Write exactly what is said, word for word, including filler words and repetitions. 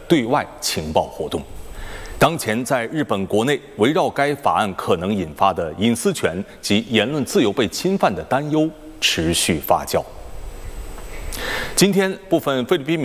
对外情报活动。当前，在日本国内，围绕该法案可能引发的隐私权及言论自由被侵犯的担忧持续发酵。今天，部分菲律宾民